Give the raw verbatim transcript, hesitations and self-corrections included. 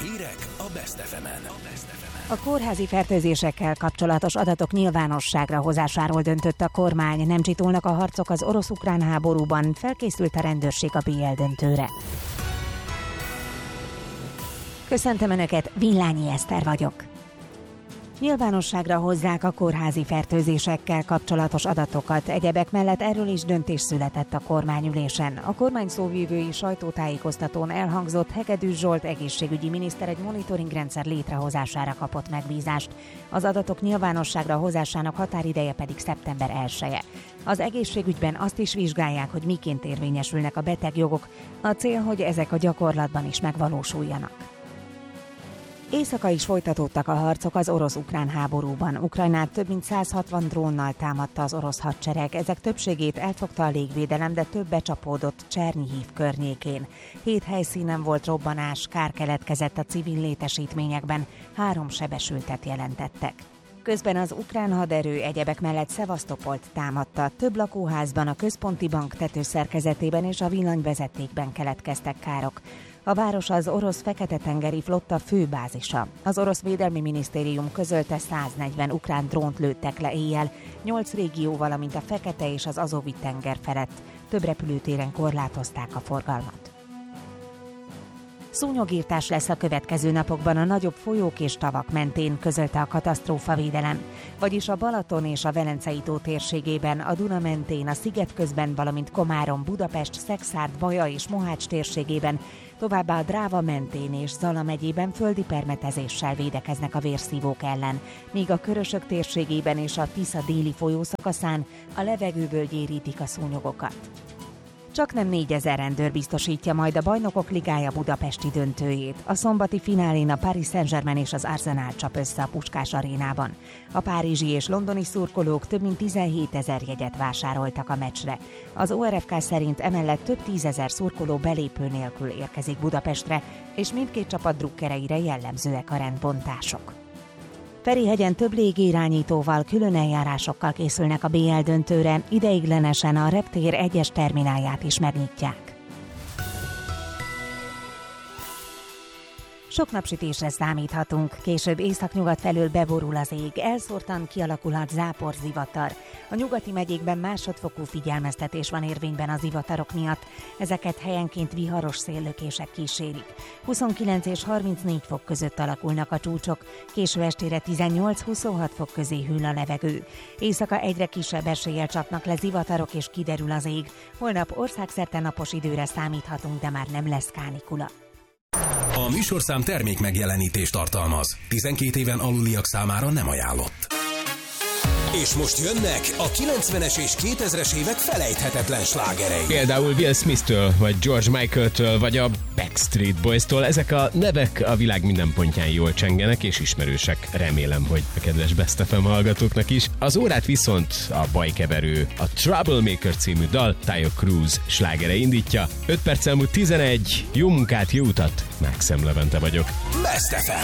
Hírek a Best ef emen. A kórházi fertőzésekkel kapcsolatos adatok nyilvánosságra hozásáról döntött a kormány. Nem csitulnak a harcok az orosz-ukrán háborúban, felkészült a rendőrség a bé el döntőre. Köszöntöm Önöket, Villányi Eszter vagyok. Nyilvánosságra hozzák a kórházi fertőzésekkel kapcsolatos adatokat. Egyebek mellett erről is döntés született a kormányülésen. A kormány szóvivői sajtótájékoztatón elhangzott, Hegedűs Zsolt egészségügyi miniszter egy monitoringrendszer létrehozására kapott megbízást. Az adatok nyilvánosságra hozásának határideje pedig szeptember elseje. Az egészségügyben azt is vizsgálják, hogy miként érvényesülnek a betegjogok. A cél, hogy ezek a gyakorlatban is megvalósuljanak. Éjszaka is folytatódtak a harcok az orosz-ukrán háborúban. Ukrajnát több mint száz hatvan drónnal támadta az orosz hadsereg. Ezek többségét elfogta a légvédelem, de több becsapódott Csernihív környékén. Hét helyszínen volt robbanás, kár keletkezett a civil létesítményekben, három sebesültet jelentettek. Közben az ukrán haderő egyebek mellett Szevasztopolt támadta. Több lakóházban, a központi bank tetőszerkezetében és a villanyvezetékben keletkeztek károk. A város az orosz Fekete-tengeri flotta főbázisa. Az orosz védelmi minisztérium közölte, száznegyven ukrán drónt lőttek le éjjel, nyolc régió, valamint a Fekete és az Azovi-tenger felett. Több repülőtéren korlátozták a forgalmat. Szúnyogírtás lesz a következő napokban a nagyobb folyók és tavak mentén, közölte a katasztrófavédelem. Vagyis a Balaton és a Velencei-tó térségében, a Duna mentén, a Szigetközben, valamint Komárom, Budapest, Szekszárd, Baja és Mohács térségében, továbbá a Dráva mentén és Zala megyében földi permetezéssel védekeznek a vérszívók ellen, míg a Körösök térségében és a Tisza déli folyószakaszán a levegőből gyérítik a szúnyogokat. Csaknem négyezer rendőr biztosítja majd a Bajnokok Ligája budapesti döntőjét. A szombati finálén a Paris Saint-Germain és az Arsenal csap össze a Puskás arénában. A párizsi és londoni szurkolók több mint tizenhétezer jegyet vásároltak a meccsre. Az o er ef ká szerint emellett több tízezer szurkoló belépő nélkül érkezik Budapestre, és mindkét csapat drukkereire jellemzőek a rendbontások. Ferihegyen több légirányítóval, külön eljárásokkal készülnek a bé el döntőre, ideiglenesen a reptér egyes terminálját is megnyitják. Sok napsütésre számíthatunk, később északnyugat felől beborul az ég, elszórtan kialakulhat záporzivatar. A nyugati megyékben másodfokú figyelmeztetés van érvényben az zivatarok miatt, ezeket helyenként viharos széllökések kísérik. huszonkilenc és harmincnégy fok között alakulnak a csúcsok, késő estére tizennyolc-huszonhat fok közé hűl a levegő. Éjszaka egyre kisebb eséllyel csapnak le zivatarok és kiderül az ég. Holnap országszerte napos időre számíthatunk, de már nem lesz kánikula. A műsorszám termék megjelenítést tartalmaz. tizenkét éven aluliak számára nem ajánlott. És most jönnek a kilencvenes és kétezres évek felejthetetlen slágerei. Például Will Smith-től, vagy George Michael-től, vagy a Backstreet Boys-tól. Ezek a nevek a világ minden pontján jól csengenek és ismerősek. Remélem, hogy a kedves Best ef em hallgatóknak is. Az órát viszont a bajkeverő, a Troublemaker című dal Taio Cruz slágere indítja. öt perc elmúlt tizenegy. Jó munkát, jó utat! Maxim Levente vagyok. Best ef em.